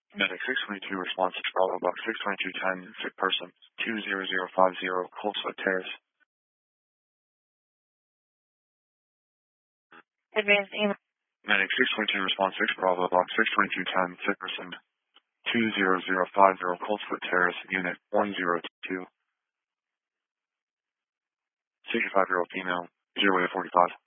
Medic 622 response to Bravo Box 62210, sick person, 20050, Coltsfoot Terrace. Advanced email. Medic 622 response 6 Bravo Box 62210, sick person, 20050, Coltsfoot Terrace, Unit 102. 65-year-old female, 0 to 45.